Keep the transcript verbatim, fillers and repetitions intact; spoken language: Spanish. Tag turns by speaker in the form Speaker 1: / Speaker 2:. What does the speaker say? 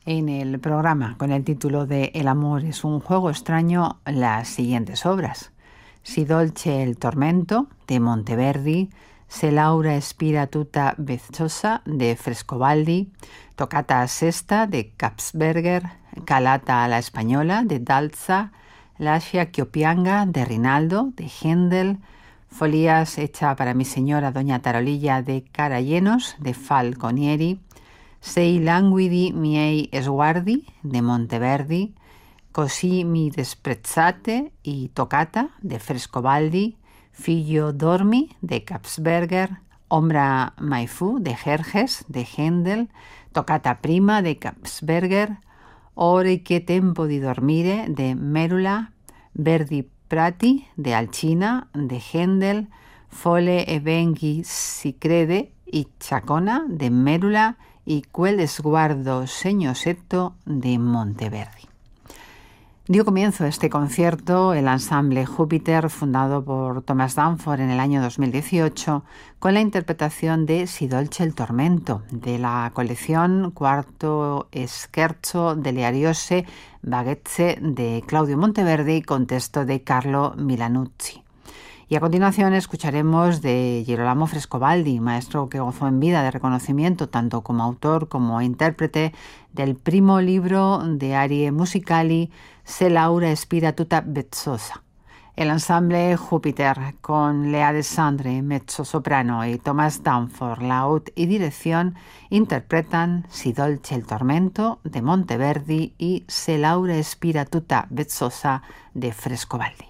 Speaker 1: en el programa con el título de El amor es un juego extraño las siguientes obras: Si dolce il tormento de Monteverdi, Se Laura spira tutta vezzosa de Frescobaldi, Toccata sesta de Kapsberger, Calata a la española de Dalza, Lascia Chiopianga de Rinaldo de Händel, Folías hecha para mi señora doña Tarolilla de Carallenos de Falconieri, Sei languidi miei sguardi de Monteverdi, Così mi desprezzate y Toccata de Frescobaldi, Figlio dormi de Kapsberger, Ombra mai fu de Jerjes de Händel, Toccata prima de Kapsberger, Ore che tempo di dormire de Merula, Verdi prati de Alcina de Händel, Fole e venghi si crede y Chacona de Merula y Quel sguardo segnosetto de Monteverdi. Dio comienzo a este concierto el ensamble Júpiter, fundado por Thomas Danforth en el año dos mil dieciocho, con la interpretación de Si dolce il tormento, de la colección Quarto Scherzo delle Ariose Baguezze de Claudio Monteverdi, con texto de Carlo Milanucci. Y a continuación escucharemos de Girolamo Frescobaldi, maestro que gozó en vida de reconocimiento tanto como autor como intérprete del primo libro de arie musicali Se Laura spira tutta vezzosa. El ensamble Júpiter, con Lea Desandre, mezzo-soprano, y Thomas Danforth, laúd y dirección, interpretan Si dolce il tormento de Monteverdi y Se Laura spira tutta vezzosa de Frescobaldi.